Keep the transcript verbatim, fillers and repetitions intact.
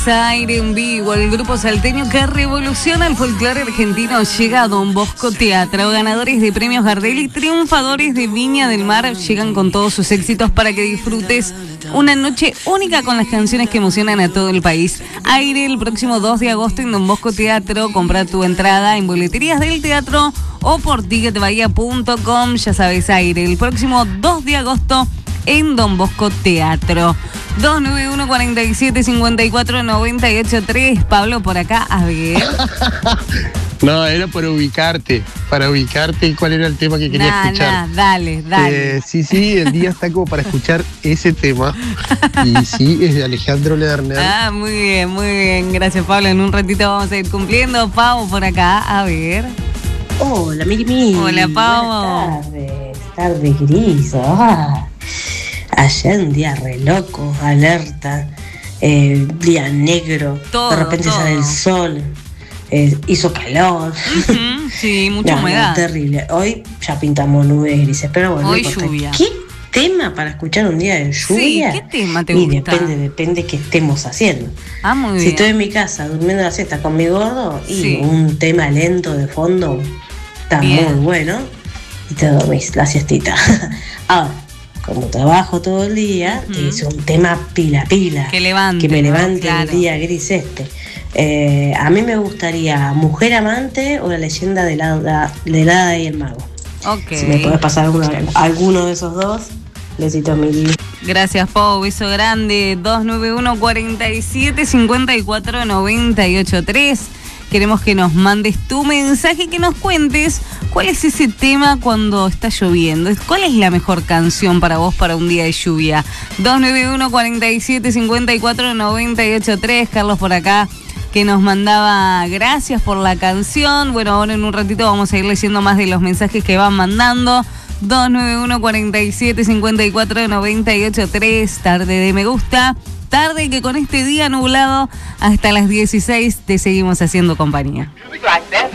Aire en vivo, el grupo salteño que revoluciona el folclore argentino llega a Don Bosco Teatro. Ganadores de premios Gardel y triunfadores de Viña del Mar llegan con todos sus éxitos para que disfrutes una noche única con las canciones que emocionan a todo el país. Aire el próximo dos de agosto en Don Bosco Teatro. Compra tu entrada en boleterías del teatro o por ticket bahía punto com. Ya sabes, Aire el próximo dos de agosto en Don Bosco Teatro. dos nueve uno, cuatro siete, cinco cuatro, nueve ocho tres. Pablo, por acá, a ver. No, era para ubicarte, para ubicarte cuál era el tema que quería nah, escuchar. Nah, dale, dale. Eh, sí, sí, el día está como para escuchar ese tema. Y sí, es de Alejandro Lerner. Ah, muy bien, muy bien. Gracias, Pablo. En un ratito vamos a ir cumpliendo. Pau, por acá, a ver. Hola, Miri. Hola, Pau. Buenas tardes, tarde gris. Ah. Ayer un día re loco, alerta, eh, día negro, todo, de repente todo. sale el sol, eh, hizo calor. Uh-huh, sí, mucha no, humedad. No, terrible. Hoy ya pintamos nubes grises, pero bueno. Hoy no lluvia. ¿Qué tema para escuchar un día de lluvia? Sí, ¿qué tema te y gusta? depende, depende qué estemos haciendo. Ah, muy bien. Si estoy en mi casa durmiendo la siesta con mi gordo y sí. un tema lento de fondo, está bien. muy bueno y te dormís la siestita. Ahora, como trabajo todo el día, uh-huh. es un tema pila pila. Que levante. Que me levante, ¿no? Claro. El día gris este. Eh, a mí me gustaría Mujer Amante o La Leyenda del Hada, del Hada y el Mago. Ok. Si me podés pasar alguno, alguno de esos dos, besito a mi. Gracias, Pau. Beso grande. dos nueve uno, cuatro siete, cinco cuatro, nueve ocho tres. Queremos que nos mandes tu mensaje, que nos cuentes cuál es ese tema cuando está lloviendo. ¿Cuál es la mejor canción para vos para un día de lluvia? dos nueve uno, cuatro siete, cinco cuatro, nueve ocho tres. Carlos por acá, que nos mandaba gracias por la canción. Bueno, ahora en un ratito vamos a ir leyendo más de los mensajes que van mandando. dos nueve uno, cuatro siete, cinco cuatro, nueve ocho tres. Tarde de me gusta. Tarde que con este día nublado hasta las dieciséis te seguimos haciendo compañía.